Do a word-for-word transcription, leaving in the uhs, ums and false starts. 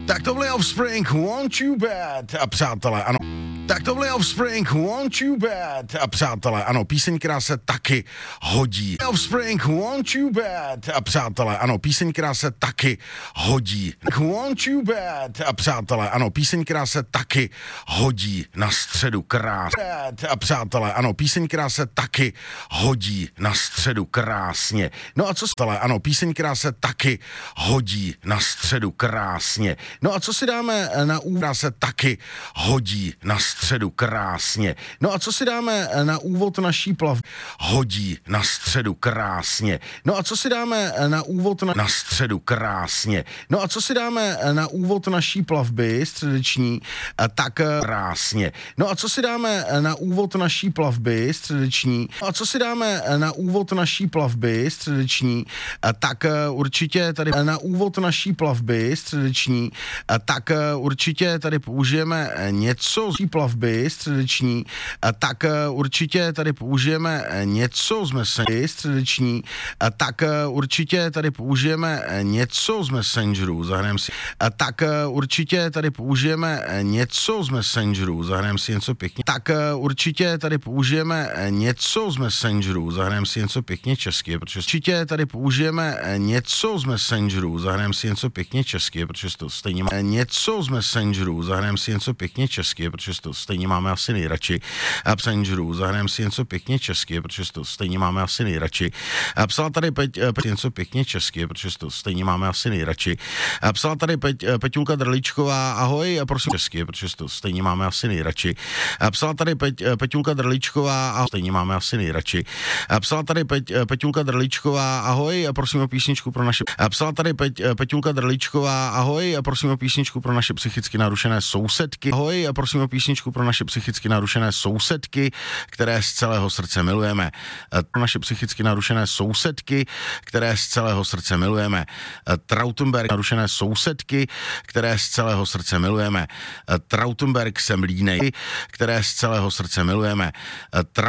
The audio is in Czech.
Tak to byly Offspring, Want You Bad, a přátelé, ano. Tak to byly Offspring, Want You Bad, a přátelé, ano, píseň, která se taky hodí. Offspring, Want You Bad, a přátelé, ano, píseň, která se taky hodí. Want You Bad, a přátelé, ano, píseň, která se taky hodí na středu krás. A přátelé, ano, píseň, která se taky hodí na středu krásně. No a co stále, ano, píseň, která se taky hodí na středu krásně. No a co si dáme na úvod, která se taky hodí na středu krásně. No a co si dáme na úvod naší plavby? Hodí na středu krásně. No a co si dáme na úvod na, na středu krásně. No a co si dáme na úvod naší plavby středeční, tak krásně. No a co si dáme na úvod naší plavby středeční? No a co si dáme na úvod naší plavby středeční, tak určitě tady na úvod naší plavby středeční, tak určitě tady použijeme něco z plavby středeční, tak určitě tady použijeme něco z Messengeru středeční, tak určitě tady použijeme něco z Messengeru, zahrajeme si, tak určitě tady použijeme něco z Messengeru, zahrajeme si něco pěkně, tak určitě tady použijeme něco z Messengeru, zahrajeme si něco pěkně česky, protože určitě tady použijeme něco z Messengeru, zahrajeme si něco pěkně česky, protože to stejně má něco z Messengeru, zahrajeme si něco pěkně česky, protože to stejně máme asi nejradši. A Messengeru, zahrajeme si něco pěkně česky, protože to stejně máme asi nejradši. A psala tady Peť, Peť něco pěkně česky, protože to stejně máme asi nejradši. A psala tady Peť, Peťulka Drlíčková, ahoj, a prosím česky, protože to stejně máme asi nejradši. A psala tady Peť, Peťulka Drlíčková, a stejně máme asi nejradši. A psala tady Peť, Peťulka Drlíčková, ahoj, a prosím o písničku pro naše. A psala tady Peť, Peťulka Drlíčková, ahoj, a prosím o písničku pro naše psychicky narušené sousedky. Ahoj, a prosím o písničku pro naše psychicky narušené sousedky, které z celého srdce milujeme. Pro naše psychicky narušené sousedky, které z celého srdce milujeme. Trautenberg narušené sousedky, které z celého srdce milujeme. Trautenberg Semlínej, které z celého srdce milujeme.